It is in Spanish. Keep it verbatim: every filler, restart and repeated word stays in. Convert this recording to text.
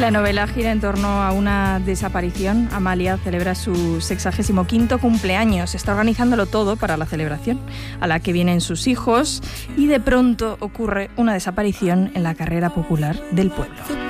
La novela gira en torno a una desaparición. Amalia celebra su sexagésimo quinto cumpleaños. Está organizándolo todo para la celebración, a la que vienen sus hijos, y de pronto ocurre una desaparición en la carrera popular del pueblo.